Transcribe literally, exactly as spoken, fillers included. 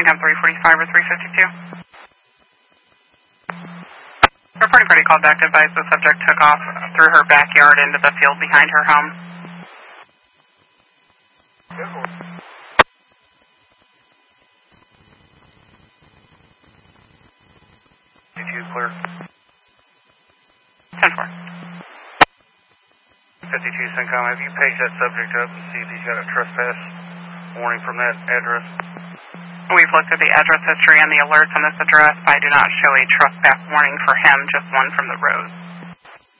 Syncom three forty-five or three fifty-two. Reporting party called back to advise the subject took off through her backyard into the field behind her home. fifty-two clear. ten four. fifty-two Syncom, have you paged that subject up and see if he's got a trespass warning from that address? We've looked at the address history and the alerts on this address, but I do not show a trespass warning for him, just one from the road.